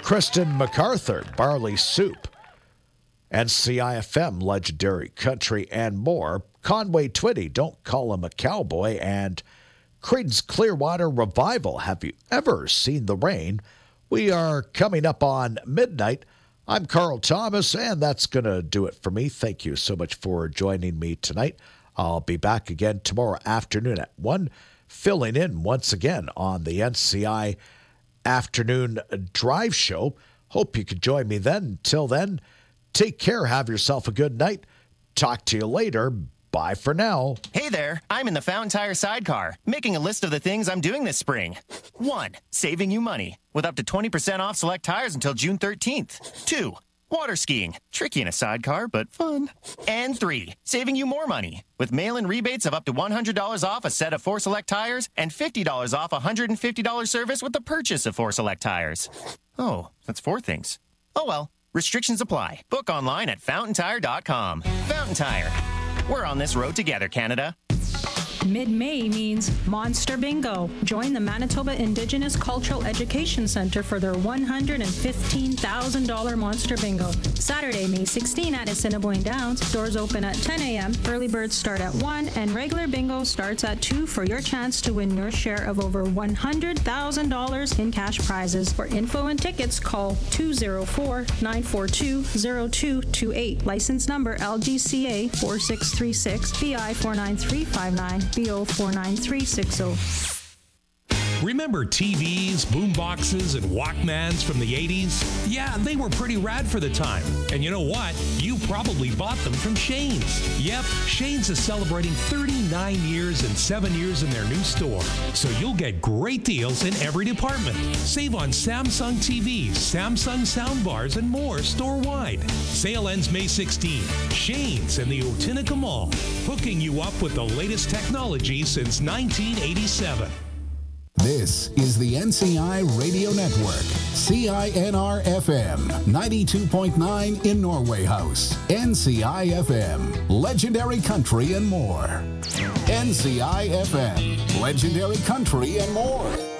Kristen MacArthur, Barley Soup, NCIFM, Legendary Country, and more. Conway Twitty, Don't Call Him a Cowboy, and Creedence Clearwater Revival, Have You Ever Seen the Rain? We are coming up on midnight. I'm Carl Thomas, and that's going to do it for me. Thank you so much for joining me tonight. I'll be back again tomorrow afternoon at 1, filling in once again on the NCI Afternoon Drive Show. Hope you could join me then. Till then, take care. Have yourself a good night. Talk to you later. Bye for now. Hey there, I'm in the Fountain Tire sidecar, making a list of the things I'm doing this spring. 1. Saving you money, with up to 20% off select tires until June 13th. 2. Water skiing, tricky in a sidecar, but fun. And 3. Saving you more money, with mail-in rebates of up to $100 off a set of 4 select tires and $50 off a $150 service with the purchase of 4 select tires. Oh, that's 4 things. Oh well, restrictions apply. Book online at fountaintire.com. Fountain Tire. We're on this road together, Canada. Mid-May means Monster Bingo. Join the Manitoba Indigenous Cultural Education Center for their $115,000 Monster Bingo. Saturday, May 16 at Assiniboine Downs. Doors open at 10 a.m., early birds start at 1, and regular bingo starts at 2 for your chance to win your share of over $100,000 in cash prizes. For info and tickets, call 204-942-0228. License number LGCA 4636, BI 49359. BO 49360. Remember TVs, boomboxes, and Walkmans from the 80s? Yeah, they were pretty rad for the time. And you know what? You probably bought them from Shane's. Yep, Shane's is celebrating 39 years and 7 years in their new store. So you'll get great deals in every department. Save on Samsung TVs, Samsung soundbars, and more store-wide. Sale ends May 16. Shane's in the Otinica Mall, hooking you up with the latest technology since 1987. This is the NCI Radio Network, CINR-FM, 92.9 in Norway House, NCI-FM, Legendary Country and more. NCI-FM, Legendary Country and more.